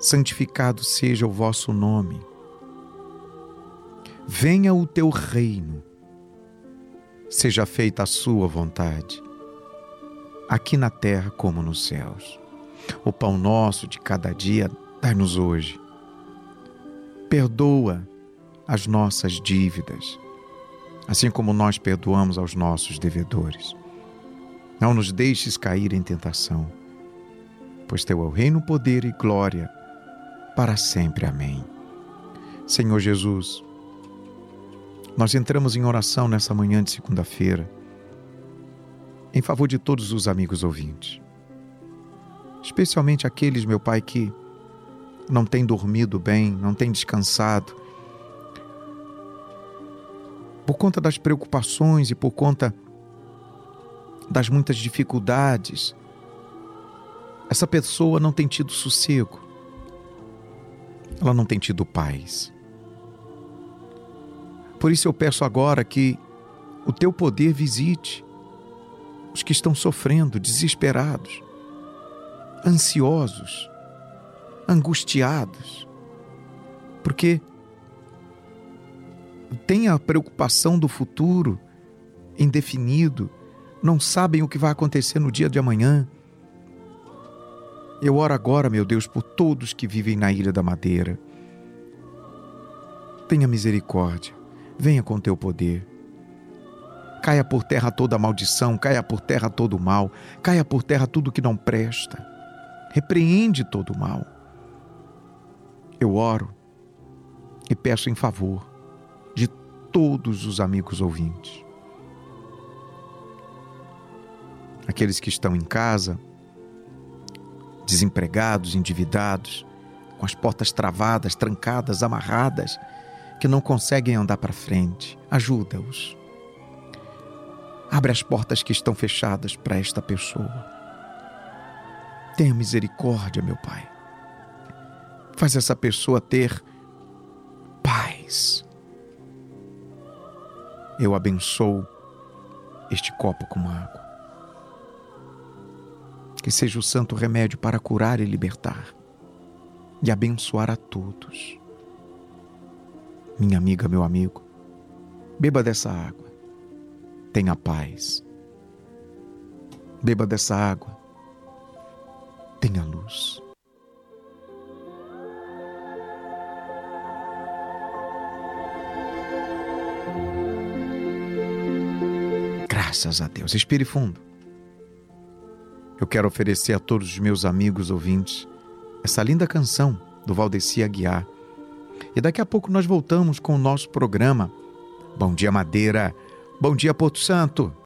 santificado seja o vosso nome. Venha o teu reino, seja feita a sua vontade, aqui na terra como nos céus. O pão nosso de cada dia dai-nos hoje. Perdoa as nossas dívidas, assim como nós perdoamos aos nossos devedores. Não nos deixes cair em tentação, pois teu é o reino, poder e glória, para sempre. Amém. Senhor Jesus, nós entramos em oração nessa manhã de segunda-feira, em favor de todos os amigos ouvintes, especialmente aqueles, meu Pai, que não têm dormido bem, não têm descansado, por conta das preocupações e por conta das muitas dificuldades. Essa pessoa não tem tido sossego, ela não tem tido paz. Por isso eu peço agora que o teu poder visite os que estão sofrendo, desesperados, ansiosos, angustiados, porque têm a preocupação do futuro indefinido, não sabem o que vai acontecer no dia de amanhã. Eu oro agora, meu Deus, por todos que vivem na Ilha da Madeira. Tenha misericórdia, venha com teu poder. Caia por terra toda a maldição, caia por terra todo o mal, caia por terra tudo que não presta. Repreende todo o mal. Eu oro e peço em favor de todos os amigos ouvintes. Aqueles que estão em casa, desempregados, endividados, com as portas travadas, trancadas, amarradas, que não conseguem andar para frente. Ajuda-os. Abre as portas que estão fechadas para esta pessoa. Tenha misericórdia, meu Pai. Faz essa pessoa ter paz. Eu abençoo este copo com água. Que seja o santo remédio para curar e libertar e abençoar a todos. Minha amiga, meu amigo, beba dessa água, tenha paz. Beba dessa água, tenha luz. Graças a Deus. Respire fundo. Eu quero oferecer a todos os meus amigos ouvintes essa linda canção do Valdeci Aguiar. E daqui a pouco nós voltamos com o nosso programa. Bom dia, Madeira. Bom dia, Porto Santo.